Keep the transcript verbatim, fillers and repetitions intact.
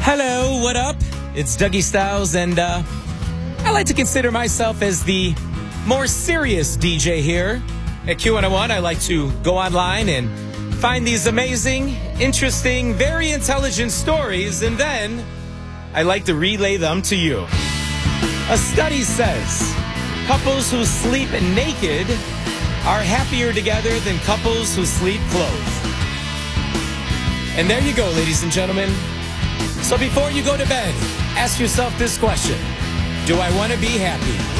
Hello, what up? It's Dougie Styles, and uh, I like to consider myself as the more serious D J here. At Q one oh one, I like to go online and find these amazing, interesting, very intelligent stories, and then I like to relay them to you. A study says couples who sleep naked are happier together than couples who sleep clothed. And there you go, ladies and gentlemen. So before you go to bed, ask yourself this question: do I want to be happy?